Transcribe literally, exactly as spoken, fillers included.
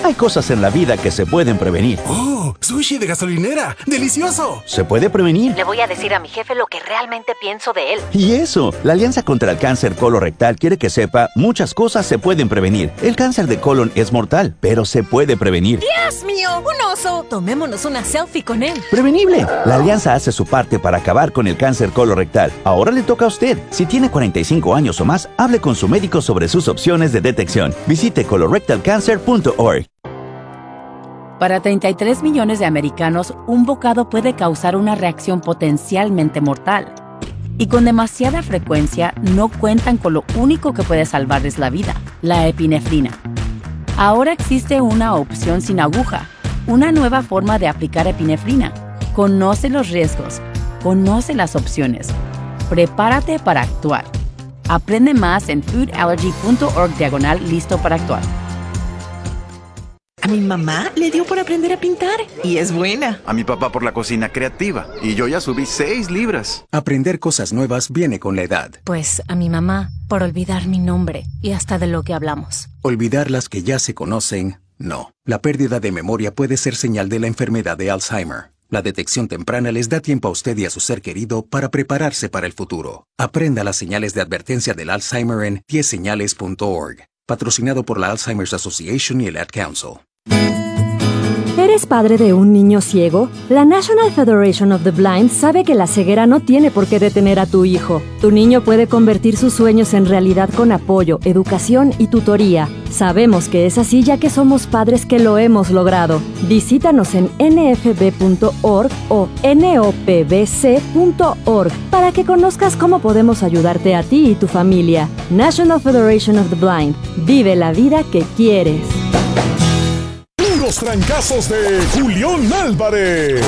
Hay cosas en la vida que se pueden prevenir. ¡Oh! ¡Sushi de gasolinera! ¡Delicioso! Se puede prevenir. Le voy a decir a mi jefe lo que realmente pienso de él. Y eso, la Alianza contra el Cáncer Colorectal quiere que sepa, muchas cosas se pueden prevenir. El cáncer de colon es mortal, pero se puede prevenir. ¡Dios mío! ¡Un oso! Tomémonos una selfie con él. ¡Prevenible! La Alianza hace su parte para acabar con el cáncer colorectal. Ahora le toca a usted. Si tiene cuarenta y cinco años o más, hable con su médico sobre sus opciones de detección. Visite colorectal cancer punto org. Para treinta y tres millones de americanos, un bocado puede causar una reacción potencialmente mortal. Y con demasiada frecuencia, no cuentan con lo único que puede salvarles la vida, la epinefrina. Ahora existe una opción sin aguja, una nueva forma de aplicar epinefrina. Conoce los riesgos, conoce las opciones. Prepárate para actuar. Aprende más en food allergy punto org diagonal listo para actuar. A mi mamá le dio por aprender a pintar y es buena. A mi papá por la cocina creativa y yo ya subí seis libras. Aprender cosas nuevas viene con la edad. Pues a mi mamá por olvidar mi nombre y hasta de lo que hablamos. Olvidar las que ya se conocen, no. La pérdida de memoria puede ser señal de la enfermedad de Alzheimer. La detección temprana les da tiempo a usted y a su ser querido para prepararse para el futuro. Aprenda las señales de advertencia del Alzheimer en diez señales punto org. Patrocinado por la Alzheimer's Association y el Ad Council. ¿Eres padre de un niño ciego? La National Federation of the Blind sabe que la ceguera no tiene por qué detener a tu hijo. Tu niño puede convertir sus sueños en realidad con apoyo, educación y tutoría. Sabemos que es así ya que somos padres que lo hemos logrado. Visítanos en n f b punto org o n o p b c punto org para que conozcas cómo podemos ayudarte a ti y tu familia. National Federation of the Blind. Vive la vida que quieres. Los trancazos de Julián Álvarez.